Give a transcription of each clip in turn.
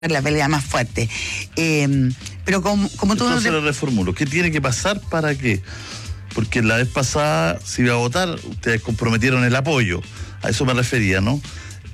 la pelea más fuerte. Pero como tú... Entonces le reformulo, ¿qué tiene que pasar para qué? Porque la vez pasada se iba a votar, ustedes comprometieron el apoyo, a eso me refería, ¿no?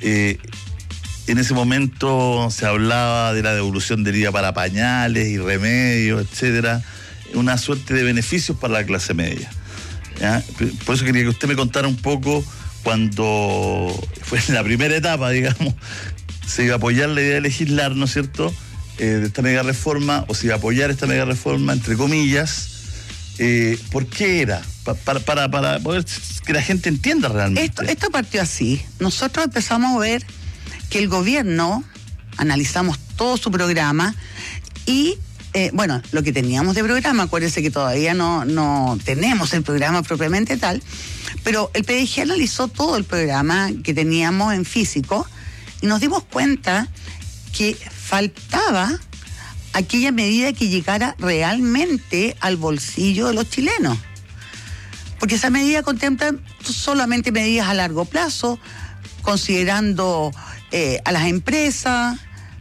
En ese momento se hablaba de la devolución del IVA para pañales y remedios, etcétera, una suerte de beneficios para la clase media, ¿ya? Por eso quería que usted me contara un poco, cuando fue en la primera etapa, digamos, se iba a apoyar la idea de legislar, ¿no es cierto?, de esta mega reforma, o se iba a apoyar esta mega reforma, entre comillas. ¿Por qué era? Para poder que la gente entienda realmente. Esto partió así. Nosotros empezamos a ver que el gobierno, analizamos todo su programa y, lo que teníamos de programa, acuérdense que todavía no tenemos el programa propiamente tal, pero el PDG analizó todo el programa que teníamos en físico y nos dimos cuenta que faltaba aquella medida que llegara realmente al bolsillo de los chilenos. Porque esa medida contempla solamente medidas a largo plazo, considerando a las empresas.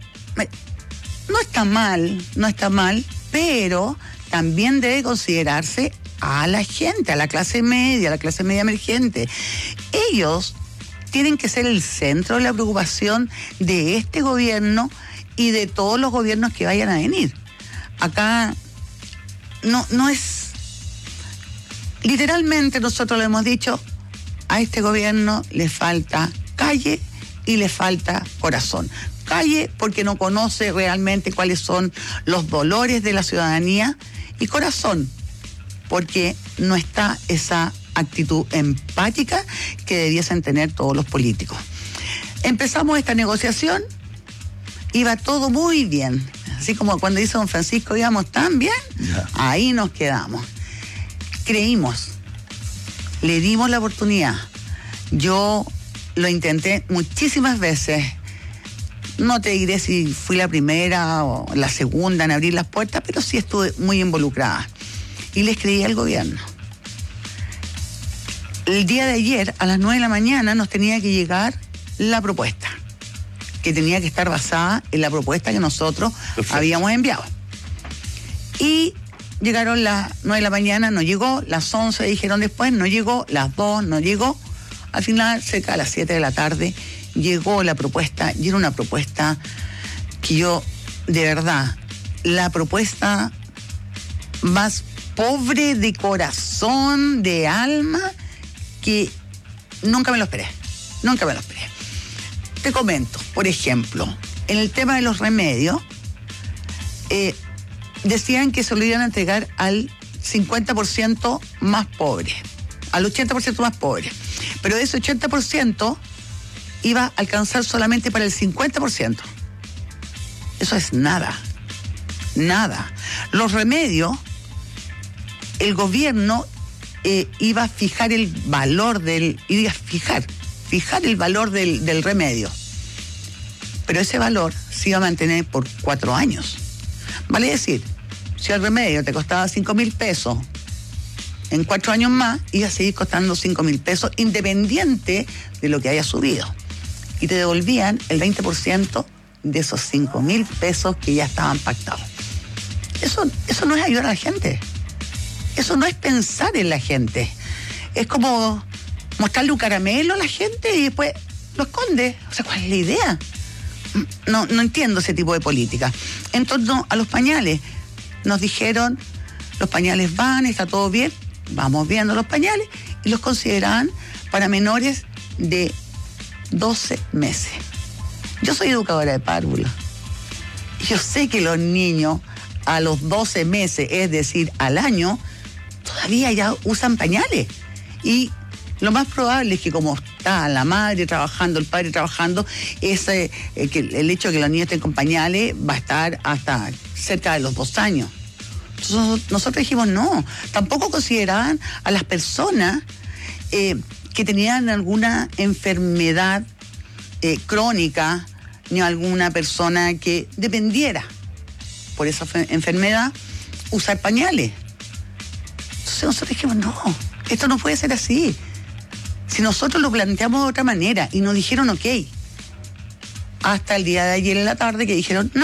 No está mal, pero también debe considerarse a la gente, a la clase media emergente. Ellos tienen que ser el centro de la preocupación de este gobierno y de todos los gobiernos que vayan a venir. Acá no es... Literalmente nosotros le hemos dicho, a este gobierno le falta calle y le falta corazón. Calle porque no conoce realmente cuáles son los dolores de la ciudadanía, y corazón porque no está esa actitud empática que debiesen tener todos los políticos. Empezamos esta negociación, iba todo muy bien, así como cuando dice don Francisco, íbamos tan bien, ahí nos quedamos. Creímos, le dimos la oportunidad. Yo lo intenté muchísimas veces. No te diré si fui la primera o la segunda en abrir las puertas, pero sí estuve muy involucrada. Y les creí al gobierno. El día de ayer, a las 9 de la mañana, nos tenía que llegar la propuesta, que tenía que estar basada en la propuesta que nosotros habíamos enviado. Y llegaron las 9 de la mañana, no llegó, las 11 dijeron después, no llegó, las 2 no llegó. Al final, cerca de las 7 de la tarde, llegó la propuesta, y era una propuesta que yo, de verdad, la propuesta más pobre de corazón, de alma, que nunca me lo esperé. Te comento, por ejemplo, en el tema de los remedios, decían que se lo iban a entregar al 50% más pobre, al 80% más pobre. Pero de ese 80% iba a alcanzar solamente para el 50%. Eso es nada. Los remedios, el gobierno iba a fijar el valor fijar el valor del remedio. Pero ese valor se iba a mantener por 4 años. Vale decir, si el remedio te costaba 5.000 pesos, en 4 años más iba a seguir costando 5.000 pesos, independiente de lo que haya subido. Y te devolvían el 20% de esos 5.000 pesos que ya estaban pactados. Eso no es ayudar a la gente. Eso no es pensar en la gente. Es como mostrarle un caramelo a la gente y después lo esconde. O sea, ¿cuál es la idea? No entiendo ese tipo de política. En torno a los pañales, nos dijeron, los pañales van, está todo bien, vamos viendo los pañales, y los consideraban para menores de 12 meses. Yo soy educadora de párvulos. Yo sé que los niños a los 12 meses, es decir, al año, todavía ya usan pañales. Y lo más probable es que, como está la madre trabajando, el padre trabajando, que el hecho de que los niños estén con pañales va a estar hasta cerca de los 2 años. Entonces, nosotros dijimos no. Tampoco consideraban a las personas que tenían alguna enfermedad crónica, ni alguna persona que dependiera por esa enfermedad usar pañales. Entonces nosotros dijimos, no, esto no puede ser así. Si nosotros lo planteamos de otra manera y nos dijeron, ok, hasta el día de ayer en la tarde que dijeron, no,